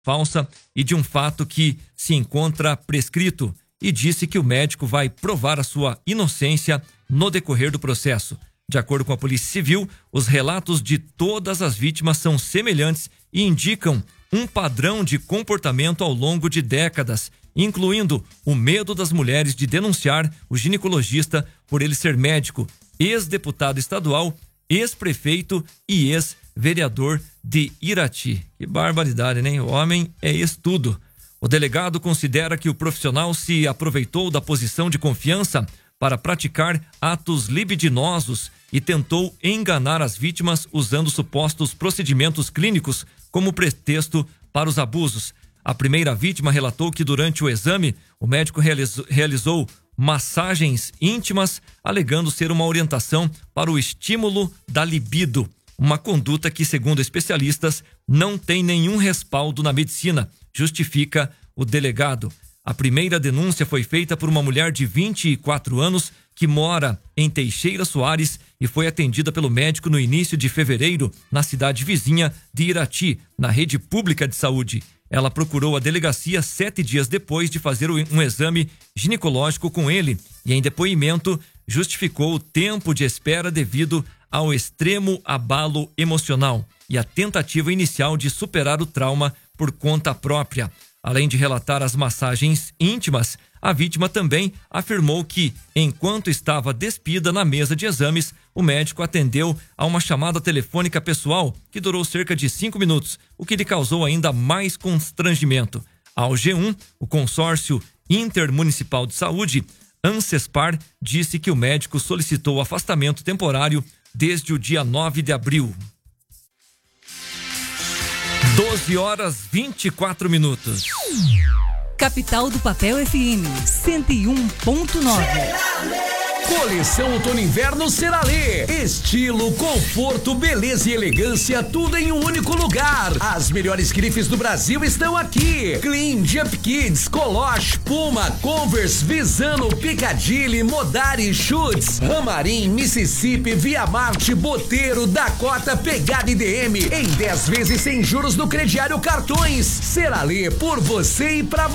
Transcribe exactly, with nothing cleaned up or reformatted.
falsa e de um fato que se encontra prescrito, e disse que o médico vai provar a sua inocência no decorrer do processo. De acordo com a Polícia Civil, os relatos de todas as vítimas são semelhantes e indicam um padrão de comportamento ao longo de décadas, incluindo o medo das mulheres de denunciar o ginecologista por ele ser médico, ex-deputado estadual, ex-prefeito e ex-vereador de Irati. Que barbaridade, né? O homem é ex-tudo. O delegado considera que o profissional se aproveitou da posição de confiança para praticar atos libidinosos e tentou enganar as vítimas usando supostos procedimentos clínicos como pretexto para os abusos. A primeira vítima relatou que durante o exame, o médico realizou, realizou massagens íntimas, alegando ser uma orientação para o estímulo da libido, uma conduta que, segundo especialistas, não tem nenhum respaldo na medicina, justifica o delegado. A primeira denúncia foi feita por uma mulher de vinte e quatro anos que mora em Teixeira Soares e foi atendida pelo médico no início de fevereiro na cidade vizinha de Irati, na rede pública de saúde. Ela procurou a delegacia sete dias depois de fazer um exame ginecológico com ele e, em depoimento, justificou o tempo de espera devido ao extremo abalo emocional e a tentativa inicial de superar o trauma por conta própria. Além de relatar as massagens íntimas, a vítima também afirmou que, enquanto estava despida na mesa de exames, o médico atendeu a uma chamada telefônica pessoal que durou cerca de cinco minutos, o que lhe causou ainda mais constrangimento. Ao G um, o consórcio intermunicipal de saúde, ANSESPAR, disse que o médico solicitou afastamento temporário desde o dia nove de abril. doze horas e vinte e quatro minutos. Capital do Papel F M cento e um ponto nove. Coleção Outono e Inverno Ceralê. Estilo, conforto, beleza e elegância, tudo em um único lugar. As melhores grifes do Brasil estão aqui. Clean, Jump Kids, Coloche, Puma, Converse, Visano, Piccadilly, Modari, Schutz, Ramarim, Mississippi, Via Marte, Boteiro, Dakota, Pegada e D M. Em dez vezes sem juros no crediário cartões. Ceralê, por você e pra você.